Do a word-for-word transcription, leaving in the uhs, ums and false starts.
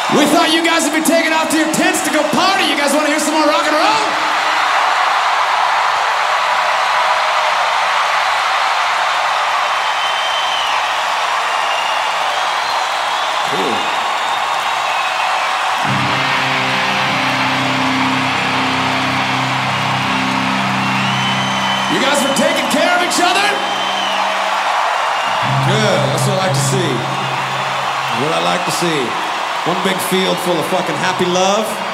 We thought you guys would be taking off to your tents to go party. You guys want to hear some more rock and roll? Cool. You guys were taking care of each other? Good. That's what I like to see. What I like to see. One big field full of fucking happy love.